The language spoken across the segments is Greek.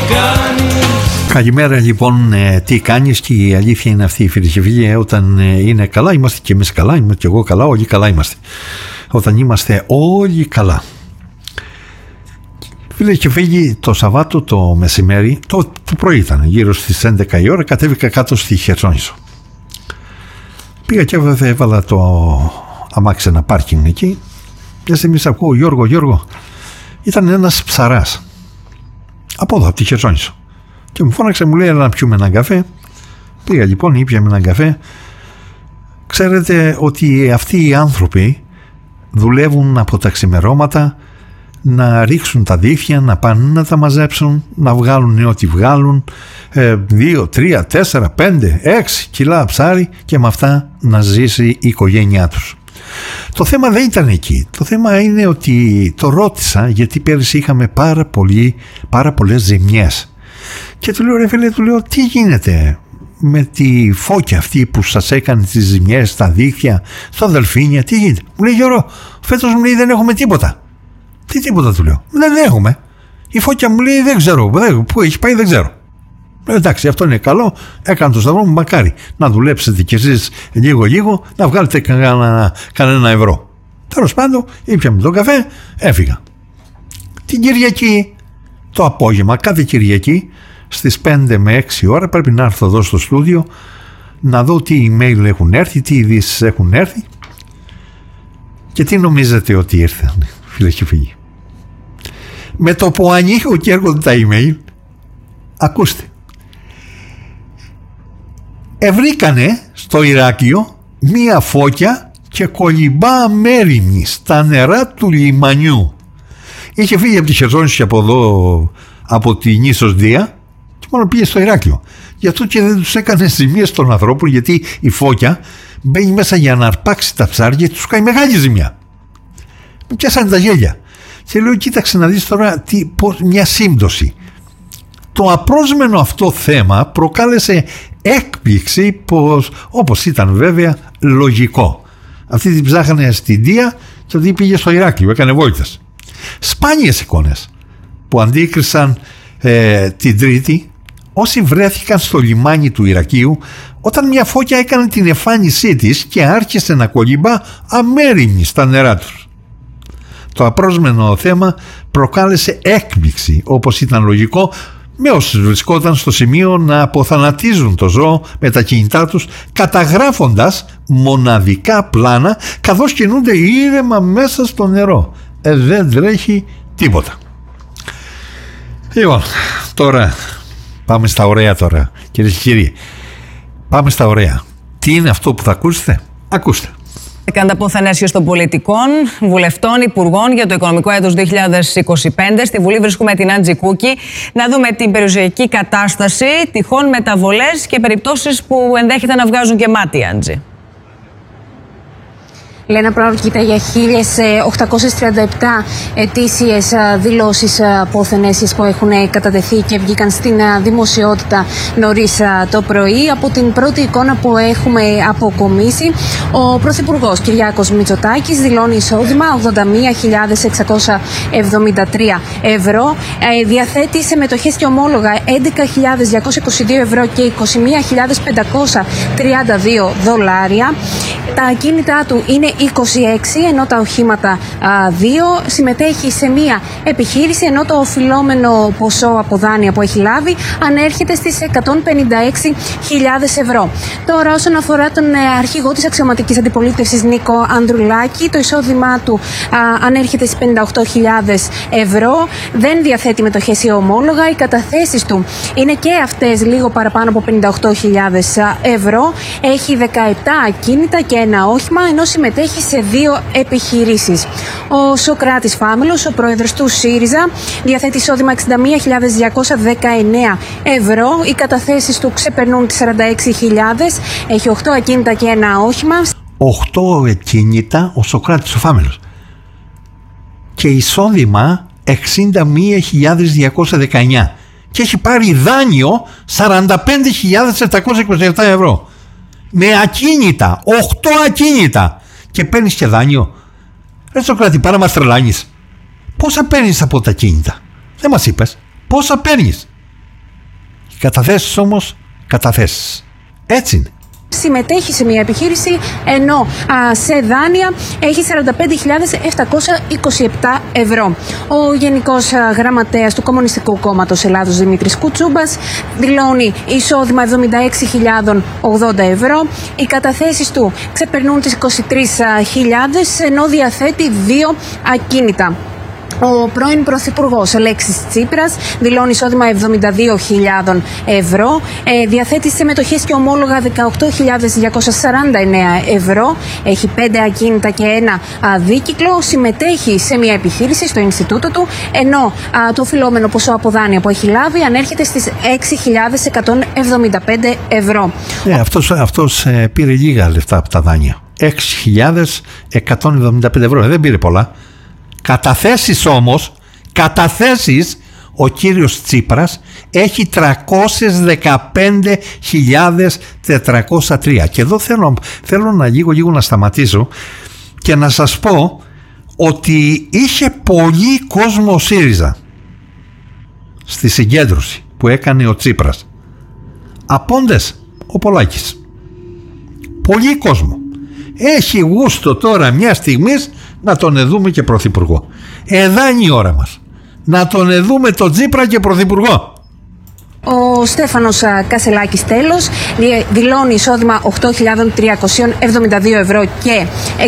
Καλημέρα λοιπόν, τι κάνεις? Και η αλήθεια είναι αυτή, φίλοι και φίλοι, όταν είναι καλά είμαστε και εμείς καλά, είμαι και εγώ καλά, όλοι καλά είμαστε. Όταν είμαστε όλοι καλά. Φίλοι και φίλοι, το Σαββάτο το μεσημέρι, το πρωί ήταν, γύρω στις 11 η ώρα, κατέβηκα κάτω στη Χερσόνησο. Πήγα και έβαλα το αμάξι ένα πάρκινγκ εκεί. Μια στιγμή ακούω, Γιώργο, ήταν ένας ψαράς από εδώ, από τη Χερσόνησο. Και μου φώναξε, μου λέει, έλα να πιούμε έναν καφέ. Πήγα λοιπόν, ήπιαμε έναν καφέ. Ξέρετε ότι αυτοί οι άνθρωποι δουλεύουν από τα ξημερώματα να ρίξουν τα δίχτυα, να πάνε να τα μαζέψουν, να βγάλουν ό,τι βγάλουν, 2, 3, 4, 5, 6 κιλά ψάρι, και με αυτά να ζήσει η οικογένειά τους. Το θέμα δεν ήταν εκεί. Το θέμα είναι ότι το ρώτησα, γιατί πέρυσι είχαμε πάρα πολλές ζημιές. Και του λέω, ρε φίλε, τι γίνεται με τη φώκια αυτή που σας έκανε τις ζημιές στα δίχτυα, στα δελφίνια, τι γίνεται? Μου λέει, Γιώργο, φέτος, μου λέει, δεν έχουμε τίποτα. Τι τίποτα? Του λέω, δεν έχουμε. Η φώκια, μου λέει, δεν ξέρω, πού έχει πάει δεν ξέρω. Εντάξει, αυτό είναι καλό, έκανε το σταυρό μου, μακάρι να δουλέψετε κι εσείς λίγο να βγάλετε κανένα ευρώ. Τέλος πάντων, ήπιαμε τον καφέ, έφυγα. Την Κυριακή το απόγευμα, κάθε Κυριακή στις 5 με 6 ώρα πρέπει να έρθω εδώ στο στούντιο να δω τι email έχουν έρθει, τι ειδήσεις έχουν έρθει. Και τι νομίζετε ότι ήρθαν, φίλες και φίλοι? Με το που ανοίγω και έρχονται τα email, ακούστε, βρήκανε στο Ηράκλειο μία φώκια και κολυμπά αμέριμνη στα νερά του λιμανιού. Είχε φύγει από τη Χερσόνησο και από εδώ, από την ίσος Δία, και μόνο πήγε στο Ηράκλειο. Γι' αυτό και δεν τους έκανε ζημίες των ανθρώπων, γιατί η φώκια μπαίνει μέσα για να αρπάξει τα ψάρια και τους κάνει μεγάλη ζημιά. Μου πιάσανε τα γέλια. Και λέω, κοίταξε να δεις τώρα μια σύμπτωση. Το απρόσμενο αυτό θέμα προκάλεσε έκπληξη, όπως ήταν βέβαια λογικό. Αυτοί την ψάχανε στην Δία και αυτή πήγε στο Ηράκλειο, έκανε βόλτες. Σπάνιες εικόνες που αντίκρισαν την Τρίτη όσοι βρέθηκαν στο λιμάνι του Ηρακλείου όταν μια φώκια έκανε την εμφάνισή της και άρχισε να κολυμπά αμέριμνη στα νερά τους. Το απρόσμενο θέμα προκάλεσε έκπληξη, όπως ήταν λογικό, με όσους βρισκόταν στο σημείο να αποθανατίζουν το ζώο με τα κινητά τους, καταγράφοντας μοναδικά πλάνα καθώς κινούνται ήρεμα μέσα στο νερό. Δεν τρέχει τίποτα. Λοιπόν, τώρα πάμε στα ωραία τώρα, κυρίες και κύριοι. Πάμε στα ωραία. Τι είναι αυτό που θα ακούσετε? Ακούστε. Ανταπόθενεσιος των πολιτικών, βουλευτών, υπουργών για το οικονομικό έτος 2025. Στη Βουλή βρίσκουμε την Άντζη Κούκη να δούμε την περιουσιακή κατάσταση, τυχόν μεταβολές και περιπτώσεις που ενδέχεται να βγάζουν και μάτι, Άντζη. Λένα, πρόκειται για 1.837 ετήσιες δηλώσεις απόθενέσης που έχουν κατατεθεί και βγήκαν στην δημοσιότητα νωρίς το πρωί. Από την πρώτη εικόνα που έχουμε αποκομίσει, ο Πρωθυπουργός Κυριάκος Μητσοτάκης δηλώνει εισόδημα 81.673 ευρώ. Διαθέτει σε μετοχές και ομόλογα 11.222 ευρώ και 21.532 δολάρια. Τα ακίνητά του είναι 26, ενώ τα οχήματα 2. Συμμετέχει σε μία επιχείρηση, ενώ το οφειλόμενο ποσό από δάνεια που έχει λάβει ανέρχεται στις 156.000 ευρώ. Τώρα, όσον αφορά τον αρχηγό της αξιωματικής αντιπολίτευσης Νίκο Ανδρουλάκη, το εισόδημά του ανέρχεται στις 58.000 ευρώ. Δεν διαθέτει μετοχές ή ομόλογα. Οι καταθέσεις του είναι και αυτές λίγο παραπάνω από 58.000 ευρώ. Έχει 17 ακίνητα και ένα όχημα, ενώ συμμετέχει σε 2 επιχειρήσεις. Ο Σοκράτης Φάμελος, ο πρόεδρος του ΣΥΡΙΖΑ, διαθέτει εισόδημα 61.219 ευρώ. Οι καταθέσεις του ξεπερνούν τις 46.000. Έχει 8 ακίνητα και ένα όχημα. 8 ακίνητα ο Σοκράτης ο Φάμελος. Και εισόδημα 61.219. Και έχει πάρει δάνειο 45.727 ευρώ. Με ακίνητα, 8 ακίνητα. Και παίρνεις και δάνειο. Ρε Σοκράτη, πάρα μας τρελάνεις. Πόσα παίρνεις από τα ακίνητα? Δεν μας είπες. Πόσα παίρνεις? Οι καταθέσεις όμως, καταθέσεις. Έτσι είναι. Συμμετέχει σε μια επιχείρηση, ενώ σε δάνεια έχει 45.727 ευρώ. Ο Γενικός Γραμματέας του Κομμουνιστικού Κόμματος Ελλάδος Δημήτρης Κουτσούμπας δηλώνει εισόδημα 76.080 ευρώ. Οι καταθέσεις του ξεπερνούν τις 23.000, ενώ διαθέτει 2 ακίνητα. Ο πρώην Πρωθυπουργός Αλέξης Τσίπρας δηλώνει εισόδημα 72.000 ευρώ, διαθέτει σε μετοχές και ομόλογα 18.249 ευρώ, έχει 5 ακίνητα και 1 δίκυκλο, συμμετέχει σε μια επιχείρηση στο Ινστιτούτο του, ενώ το οφειλόμενο ποσό από δάνεια που έχει λάβει ανέρχεται στις 6.175 ευρώ. Αυτός πήρε λίγα λεφτά από τα δάνεια. 6.175 ευρώ, δεν πήρε πολλά. Καταθέσεις όμως, ο κύριος Τσίπρας έχει 315.403. Και εδώ θέλω να λίγο να σταματήσω και να σας πω ότι είχε πολύ κόσμο ο ΣΥΡΙΖΑ στη συγκέντρωση που έκανε ο Τσίπρας. Απόντες ο Πολάκης. Πολύ κόσμο. Έχει γούστο τώρα μια στιγμή να τον δούμε και πρωθυπουργό. Εδά είναι η ώρα μας. Να τον δούμε τον Τσίπρα και πρωθυπουργό. Ο Στέφανος Κασελάκης τέλος δηλώνει εισόδημα 8.372 ευρώ και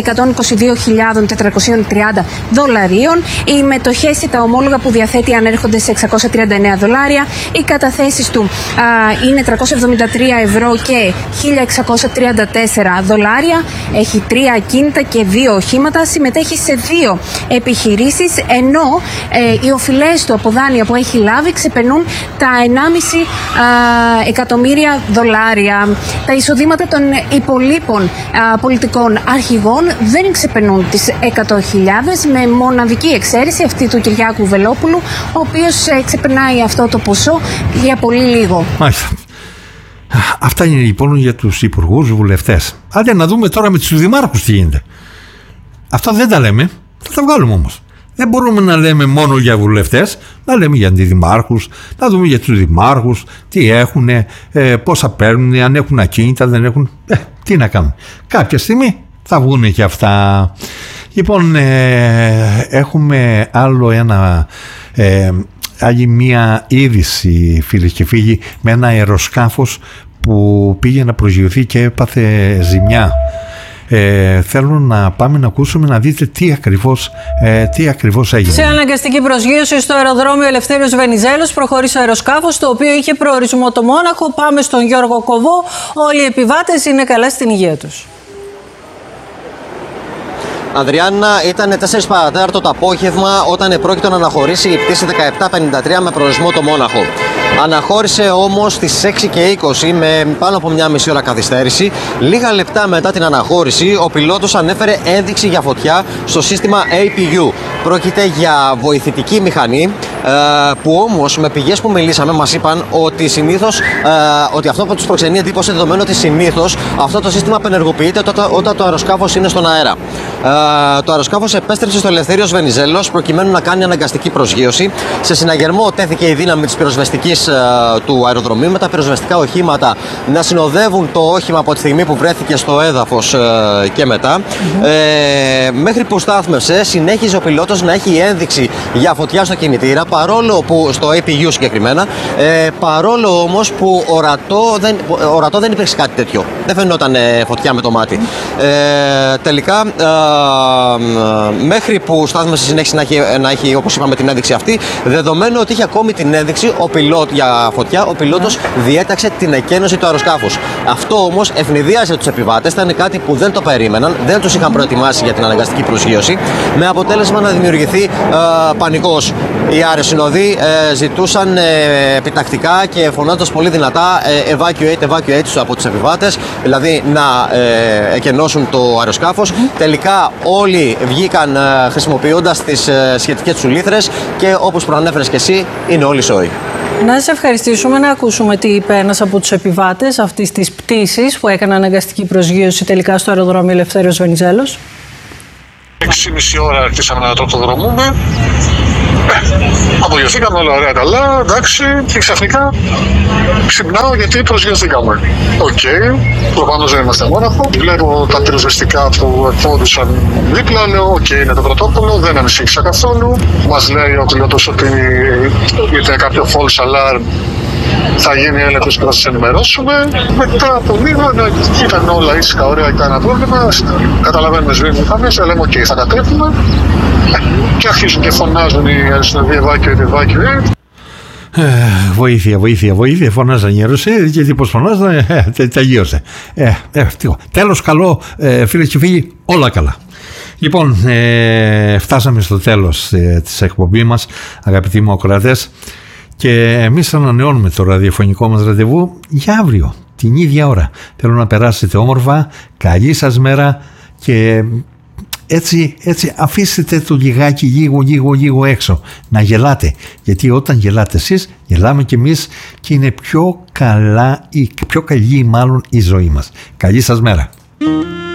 122.430 δολαρίων. Οι μετοχές ή τα ομόλογα που διαθέτει ανέρχονται σε 639 δολάρια. Οι καταθέσεις του είναι 373 ευρώ και 1.634 δολάρια. Έχει 3 ακίνητα και 2 οχήματα. Συμμετέχει σε 2 επιχειρήσεις, ενώ οι οφειλές του από δάνεια που έχει λάβει ξεπερνούν τα 1,5 εκατομμύρια δολάρια. Τα εισοδήματα των υπολείπων πολιτικών αρχηγών δεν ξεπερνούν τις 100.000, με μοναδική εξαίρεση αυτή του Κυριάκου Βελόπουλου, ο οποίος ξεπερνάει αυτό το ποσό για πολύ λίγο. Μάλιστα. Αυτά είναι λοιπόν για τους υπουργούς, βουλευτές. Άντε να δούμε τώρα με τους δημάρχους τι γίνεται. Αυτά δεν τα λέμε, θα τα βγάλουμε όμως. Δεν μπορούμε να λέμε μόνο για βουλευτές, να λέμε για αντιδημάρχους, να δούμε για τους δημάρχους, τι έχουν, πόσα παίρνουν, αν έχουν ακίνητα, δεν έχουν. Τι να κάνουν. Κάποια στιγμή θα βγουν και αυτά. Λοιπόν, έχουμε άλλη μία είδηση, φίλες και φίλοι, με ένα αεροσκάφος που πήγε να προσγειωθεί και έπαθε ζημιά. Θέλω να πάμε να ακούσουμε, να δείτε τι ακριβώς έγινε. Σε αναγκαστική προσγείωση στο αεροδρόμιο Ελευθέριος Βενιζέλος προχώρησε ο αεροσκάφος, το οποίο είχε προορισμό το Μόναχο. Πάμε στον Γιώργο Κοβό. Όλοι οι επιβάτες είναι καλά στην υγεία τους. Ανδριάννα, ήταν 4 παρατέταρτο το απόγευμα όταν επρόκειτο να αναχωρήσει η πτήση 1753 με προορισμό το Μόναχο. Αναχώρησε όμως στις 6:20 με πάνω από μια μισή ώρα καθυστέρηση. Λίγα λεπτά μετά την αναχώρηση, ο πιλότος ανέφερε ένδειξη για φωτιά στο σύστημα APU. Πρόκειται για βοηθητική μηχανή, που όμως με πηγές που μιλήσαμε μας είπαν ότι ότι αυτό που τους προξενεί εντύπωση, δεδομένου ότι συνήθως αυτό το σύστημα απενεργοποιείται όταν το αεροσκάφος είναι στον αέρα. Το αεροσκάφος επέστρεψε στο Ελευθέριος Βενιζέλος προκειμένου να κάνει αναγκαστική προσγείωση. Σε συναγερμό τέθηκε η δύναμη της πυροσβεστικής του αεροδρομίου, με τα πυροσβεστικά οχήματα να συνοδεύουν το όχημα από τη στιγμή που βρέθηκε στο έδαφος και μετά. Μέχρι που στάθμευσε, συνέχιζε ο πιλότος να έχει ένδειξη για στο κινητήρα, παρόλο που στο APU συγκεκριμένα, παρόλο όμως που ορατό δεν υπήρξε κάτι τέτοιο. Δεν φαινόταν φωτιά με το μάτι. Τελικά, μέχρι που στάθμευσε, συνέχισε να έχει, όπως είπαμε, την ένδειξη αυτή. Δεδομένου ότι είχε ακόμη την ένδειξη για φωτιά, ο πιλότος διέταξε την εκένωση του αεροσκάφους. Αυτό όμως ευνηδίασε τους επιβάτες, ήταν κάτι που δεν το περίμεναν, δεν τους είχαν προετοιμάσει για την αναγκαστική προσγείωση, με αποτέλεσμα να δημιουργηθεί πανικός. Οι αεροσυνοδοί ζητούσαν επιτακτικά και φωνάζοντας πολύ δυνατά evacuate από τους επιβάτες, δηλαδή να εκενώσουν το αεροσκάφος. Τελικά όλοι βγήκαν χρησιμοποιώντας τις σχετικές τους λίθρες και, όπως προανέφερες και εσύ, είναι όλοι σόοι. Να σας ευχαριστήσουμε, να ακούσουμε τι είπε ένας από τους επιβάτες αυτής της πτήσης που έκανε αναγκαστική προσγείωση τελικά στο αεροδρόμιο Ελευθέριος Βενιζέλος. 6,5 ώρα αρχίσαμε να το δρομούμε. Απογειωθήκαμε όλα ωραία καλά, εντάξει, και ξαφνικά ξυπνάω γιατί προσγειωθήκαμε. Οκ, προφανώς δεν είμαστε Μόναχο. Βλέπω τα πυροσβεστικά που εκπόντουσαν δίπλα, λέω οκ, είναι το πρωτόκολλο, δεν ανησύχησα καθόλου. Μας λέει ο πιλότος ότι είτε κάποιο false alarm θα γίνει έλεγχος και θα σας ενημερώσουμε. Μετά από λίγο ήταν όλα ήσυχα, ωραία, ήταν ένα πρόβλημα. Καταλαβαίνουμε σβήνουν οι μηχανές, λέμε οκ, θα κατέβουμε. Και αρχίζουν και φωνάζουν οι αστυνομικοί evacuate. Βοήθεια, βοήθεια, βοήθεια. Φωνάζαν οι αεροσύνη και τι πως φωνάζαν, τελείωσε. Τέλος καλό, φίλες και φίλοι, όλα καλά. Λοιπόν, φτάσαμε στο τέλος της εκπομπής μας, αγαπητοί μου ακροατές, και εμείς ανανεώνουμε το ραδιοφωνικό μας ραντεβού για αύριο, την ίδια ώρα. Θέλω να περάσετε όμορφα, καλή σας μέρα και έτσι αφήστε το λιγάκι λίγο έξω, να γελάτε, γιατί όταν γελάτε εσείς γελάμε κι εμείς και είναι πιο καλή μάλλον η ζωή μας. Καλή σας μέρα.